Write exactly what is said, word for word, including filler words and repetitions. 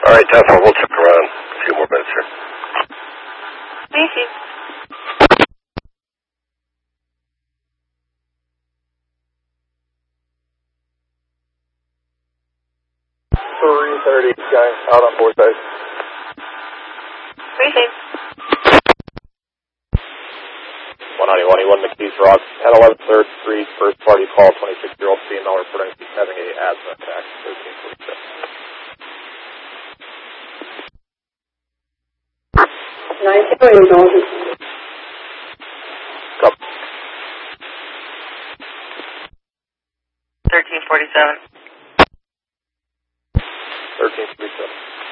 All right, ten four, we'll check around a few more minutes here. Thank you. three thirty, guy out on board base. Briefing. one ninety-one, he won McKees Rock, ten eleven third Street, first party call, twenty-six-year-old female reporting she's having a asthma attack, thirteen forty-six. nine zero eight, Copy. thirteen forty-seven. thirteen forty-seven.